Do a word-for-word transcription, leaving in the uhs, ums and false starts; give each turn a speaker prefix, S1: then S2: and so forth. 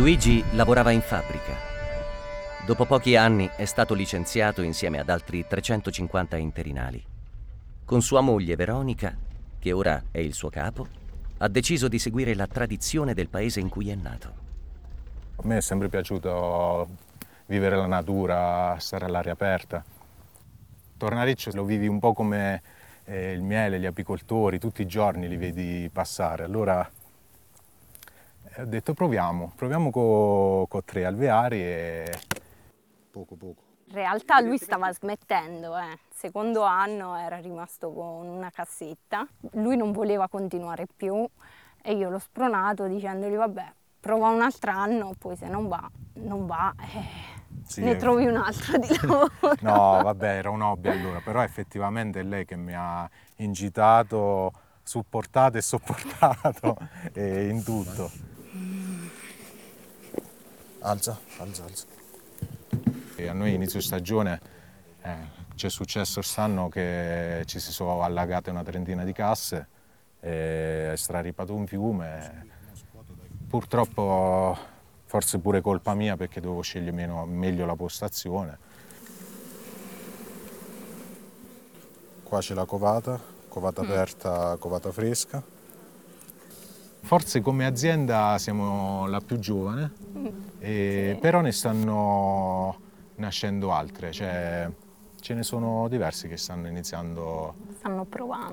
S1: Luigi lavorava in fabbrica. Dopo pochi anni è stato licenziato insieme ad altri trecentocinquanta interinali. Con sua moglie Veronica, che ora è il suo capo, ha deciso di seguire la tradizione del paese in cui è nato.
S2: A me è sempre piaciuto vivere la natura, stare all'aria aperta. Tornariccio lo vivi un po' come eh, il miele, gli apicoltori, tutti i giorni li vedi passare. Allora eh, ho detto proviamo, proviamo con co tre alveari e poco poco.
S3: In realtà lui stava smettendo, eh. Il secondo anno era rimasto con una cassetta, lui non voleva continuare più e io l'ho spronato dicendogli vabbè, prova un altro anno, poi se non va, non va, eh,
S2: Sì,
S3: ne
S2: eh.
S3: trovi un altro di lavoro.
S2: No, vabbè, era un hobby allora, però effettivamente è lei che mi ha incitato, supportato e sopportato eh, in tutto. Alza, alza, alza. E a noi inizio stagione eh, ci è successo quest'anno che ci si sono allagate una trentina di casse, e è straripato un fiume. Purtroppo forse pure colpa mia perché dovevo scegliere meno, meglio la postazione. Qua c'è la covata, covata aperta, covata fresca. Forse come azienda siamo la più giovane, e
S3: Sì.
S2: però ne stanno nascendo altre, cioè ce ne sono diversi che stanno iniziando.
S3: Stanno provando.